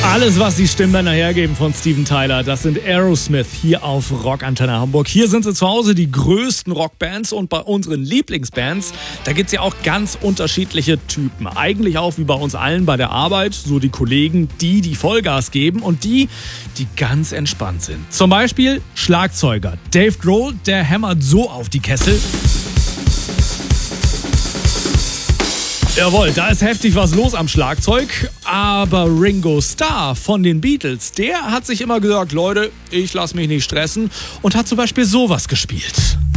Alles, was die Stimmbänder hergeben von Steven Tyler, das sind Aerosmith hier auf Rockantenne Hamburg. Hier sind sie zu Hause, die größten Rockbands, und bei unseren Lieblingsbands, da gibt's ja auch ganz unterschiedliche Typen. Eigentlich auch wie bei uns allen bei der Arbeit, so die Kollegen, die Vollgas geben und die ganz entspannt sind. Zum Beispiel Schlagzeuger Dave Grohl, der hämmert so auf die Kessel. Jawohl, da ist heftig was los am Schlagzeug. Aber Ringo Starr von den Beatles, der hat sich immer gesagt, Leute, ich lasse mich nicht stressen, und hat zum Beispiel sowas gespielt.